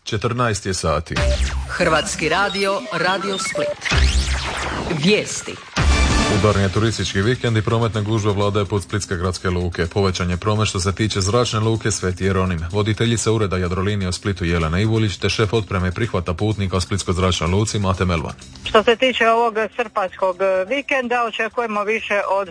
14 je sati. Hrvatski radio, Radio Split. Vijesti. Udarni je turistički vikend i prometna gužva vladaje pod splitske gradske luke. Povećan je promet što se tiče zračne luke Sveti Jeronim. Voditeljica ureda Jadrolinije u Splitu Jelena Ivuljić te šef otpreme i prihvata putnika u splitskoj zračnoj luci Mate Melvan. Što se tiče ovog srpanjskog vikenda očekujemo više od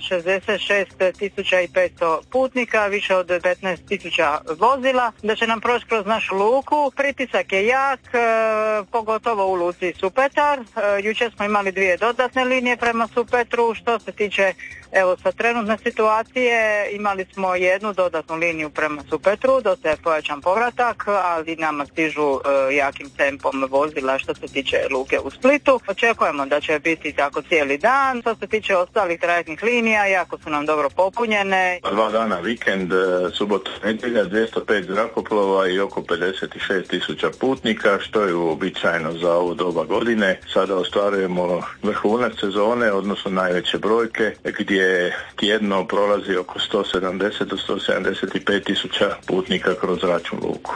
66.500 putnika, više od 15.000 vozila, da će nam proći kroz našu luku. Pritisak je jak, pogotovo u luci Supetar. Jučer smo imali 2 dodatne linije prema Supetru. Što se tiče sa trenutne situacije, imali smo 1 dodatnu liniju prema Supetru, dosta je pojačan povratak, ali nama stižu jakim tempom vozila što se tiče luke u Splitu. Očekujemo da će biti tako cijeli dan. Što se tiče ostalih trajektnih linija, jako su nam dobro popunjene. 2 dana vikend, subota, nedjelja, 205 zrakoplova i oko 56.000 putnika, što je uobičajeno za ovu doba godine. Sada ostvarujemo vrhunac sezone, odnosno najveće brojke, gdje tjedno prolazi oko 170 do 175.000 putnika kroz zračnu luku.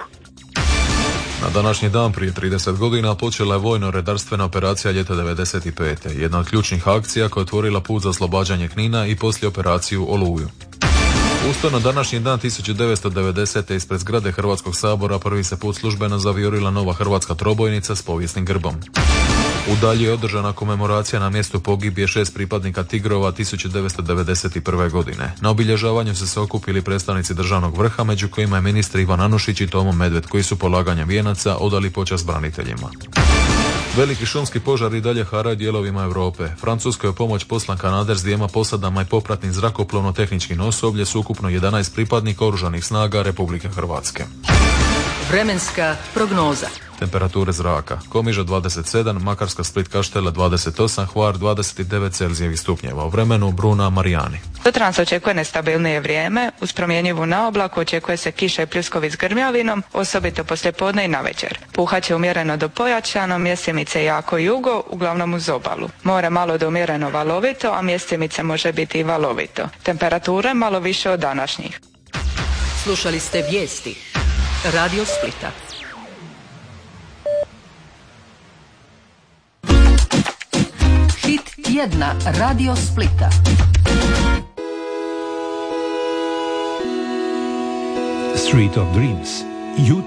Na današnji dan prije 30 godina počela je vojno-redarstvena operacija ljeta 95. Jedna od ključnih akcija koja je otvorila put za oslobađanje Knina i poslije operaciju Oluju. Usto na današnji dan 1990. ispred zgrade Hrvatskog sabora prvi se put službeno zaviorila nova hrvatska trobojnica s povijesnim grbom. U Dalji je održana komemoracija na mjestu pogibije 6 pripadnika Tigrova 1991. godine. Na obilježavanju su se okupili predstavnici državnog vrha, među kojima je ministri Ivan Anušić i Tomo Medved, koji su polaganjem vijenaca odali počast braniteljima. Veliki šumski požar i dalje haraju dijelovima Europe. Francuskoj je pomoć poslan Kanader s 2 posadama i popratnim zrakoplovno-tehničkim osobljem s ukupno 11 pripadnika oružanih snaga Republike Hrvatske. Vremenska prognoza. Temperature zraka. Komiža 27, Makarska, Split, Kaštela 28, Hvar 29 Celzijevih stupnjeva. U vremenu Bruna, Marijani. Sutra nas očekuje nestabilnije vrijeme, uz promjenjivu naoblaku očekuje se kiša i pljuskovi s grmljavinom, osobito poslijepodne i navečer. Puhat će umjereno do pojačano, mjestimice jako jugo, uglavnom uz obalu. More malo do umjereno valovito, a mjestimice može biti i valovito. Temperature malo više od današnjih. Slušali ste vijesti Radio Splita. Hit tjedna Radio Splita. Street of Dreams.